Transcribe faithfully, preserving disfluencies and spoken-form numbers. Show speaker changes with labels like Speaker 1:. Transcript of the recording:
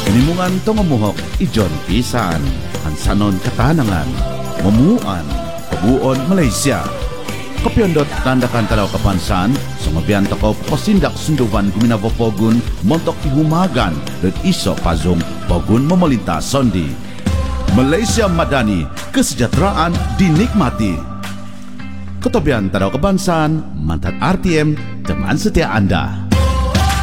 Speaker 1: Nimungan tongomuhok ijon pisan. Hansanon katanangan. Mamuan. Pabuon Malaysia. Kopyondot tandakan talaw kapansan. Sumabian toko pasindak sunduban guminavopogun. Montok ihumagan. Dan iso pazong pogun memelintas sondi. Malaysia Madani. Kesejahteraan dinikmati. Ketobian talaw kapansan. Mantan R T M. Teman setia Anda.